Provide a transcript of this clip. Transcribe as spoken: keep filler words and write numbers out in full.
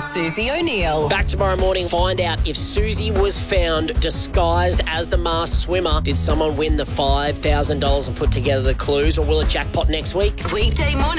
Susie O'Neill. Back tomorrow morning, find out if Susie was found disguised as the masked swimmer. Did someone win the five thousand dollars and put together the clues, or will it jackpot next week? Weekday morning.